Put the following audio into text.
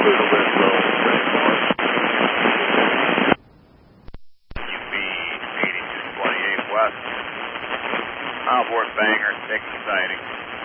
Clear to wind low, ready for it. UP 8228 west. Outboard Banger, taking sighting.